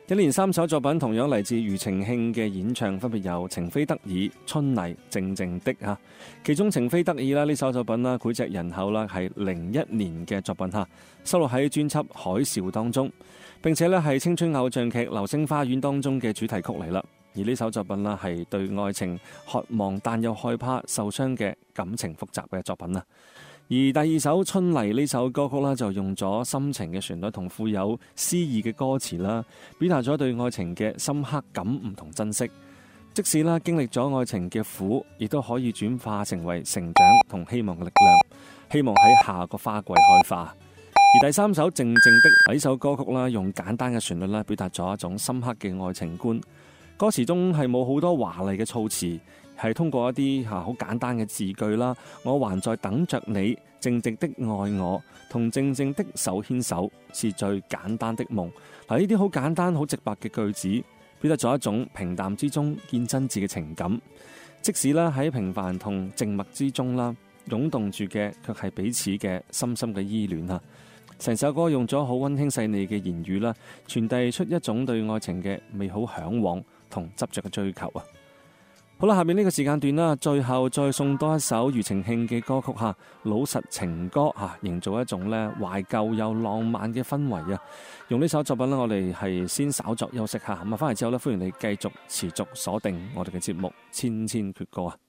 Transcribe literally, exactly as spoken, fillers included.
一連三首作品同樣嚟自庾澄慶嘅演唱，分別有《情非得已》、《春泥》、《靜靜的》嚇。其中《情非得已》啦，呢首作品啦，膾炙人口啦，係零一年嘅作品嚇，收錄喺專輯《海嘯》當中。並且咧係青春偶像劇《流星花園》當中嘅主題曲嚟啦。而呢首作品啦係對愛情渴望但又害怕受傷嘅感情複雜嘅作品啦。而第二首《春泥》呢首歌曲啦，就用咗深情嘅旋律同富有詩意嘅歌詞啦，表達咗對愛情嘅深刻感悟同珍惜。即使啦經歷咗愛情嘅苦，亦都可以轉化成為成長同希望嘅力量，希望喺下個花季開花。而第三首《靜靜的》呢首歌曲啦，用簡單嘅旋律啦，表達咗一種深刻嘅愛情觀。歌詞中係冇好多華麗嘅措辭，係通過一啲嚇好簡單嘅字句啦。我還在等着你，靜靜的愛我，同靜靜的手牽手，是最簡單的夢。嗱，呢啲好簡單、好直白嘅句子，表達咗一種平淡之中見真摯嘅情感。即使啦喺平凡同靜默之中啦，湧動住嘅卻係彼此嘅深深嘅依戀啊！成首歌用咗好溫馨細膩嘅言語啦，傳遞出一種對愛情嘅美好向往同執着嘅追求啊！好啦，下面呢個時間段啦，最後再送多一首庾澄慶嘅歌曲吓，《老實情歌》吓，營造一種咧懷舊又浪漫嘅氛圍啊！用呢首作品咧，我哋係先稍作休息下，咁啊，翻嚟之後咧，歡迎你繼續持續鎖定我哋嘅節目《千千闕歌》啊！